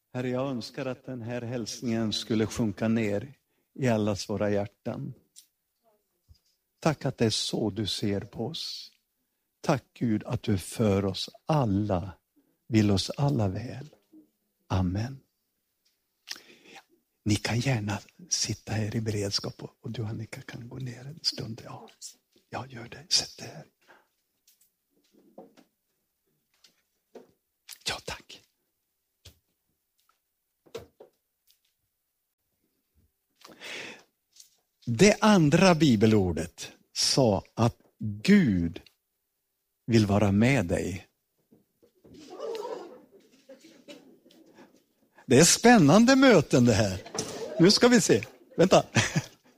Herre, jag önskar att den här hälsningen skulle sjunka ner i allas våra hjärtan. Tack att det är så du ser på oss. Tack Gud att du för oss alla, vill oss alla väl. Amen. Ni kan gärna sitta här i beredskap och du Annika kan gå ner en stund. Ja, gör det. Sätt det här. Ja, tack. Det andra bibelordet sa att Gud vill vara med dig. Det är spännande möten det här. Nu ska vi se. Vänta.